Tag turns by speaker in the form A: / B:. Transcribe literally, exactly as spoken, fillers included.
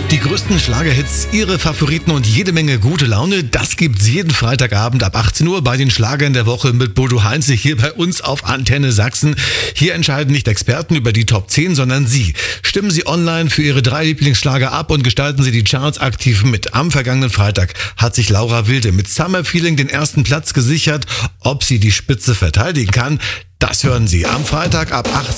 A: Die größten Schlagerhits, ihre Favoriten und jede Menge gute Laune, das gibt's jeden Freitagabend ab achtzehn Uhr bei den Schlagern der Woche mit Bodo Heinze hier bei uns auf Antenne Sachsen. Hier entscheiden nicht Experten über die Top zehn, sondern Sie. Stimmen Sie online für Ihre drei Lieblingsschlager ab und gestalten Sie die Charts aktiv mit. Am vergangenen Freitag hat sich Laura Wilde mit Summer Feeling den ersten Platz gesichert. Ob sie die Spitze verteidigen kann, das hören Sie am Freitag ab achtzehn Uhr.